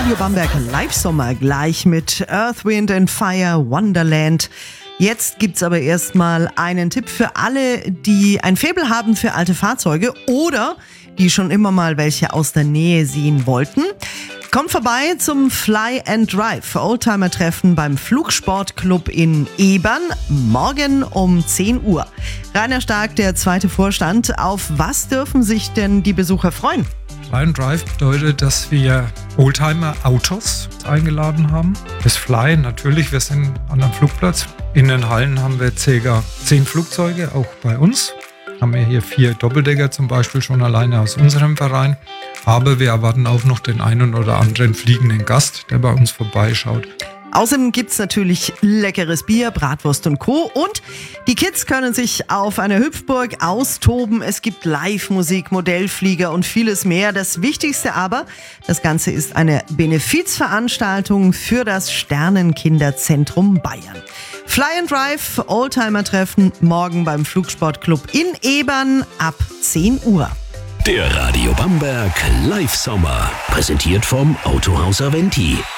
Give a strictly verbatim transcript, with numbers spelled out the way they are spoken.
Radio Bamberg Live-Sommer gleich mit Earth, Wind and Fire Wonderland. Jetzt gibt's aber erstmal einen Tipp für alle, die ein Faible haben für alte Fahrzeuge oder die schon immer mal welche aus der Nähe sehen wollten. Kommt vorbei zum Fly and Drive Oldtimer-Treffen beim Flugsportclub in Ebern, morgen um zehn Uhr. Rainer Stark, der zweite Vorstand. Auf was dürfen sich denn die Besucher freuen? Fly and Drive bedeutet, dass wir Oldtimer-Autos eingeladen haben. Das Fly natürlich, wir sind an einem Flugplatz. In den Hallen haben wir ca. zehn Flugzeuge, auch bei uns. Haben wir hier vier Doppeldecker zum Beispiel schon alleine aus unserem Verein. Aber wir erwarten auch noch den einen oder anderen fliegenden Gast, der bei uns vorbeischaut. Außerdem gibt's natürlich leckeres Bier, Bratwurst und Co. Und die Kids können sich auf einer Hüpfburg austoben. Es gibt Live-Musik, Modellflieger und vieles mehr. Das Wichtigste aber, das Ganze ist eine Benefizveranstaltung für das Sternenkinderzentrum Bayern. Fly and Drive, Oldtimer-Treffen, morgen beim Flugsportclub in Ebern ab zehn Uhr. Der Radio Bamberg Live-Sommer, präsentiert vom Autohaus Aventi.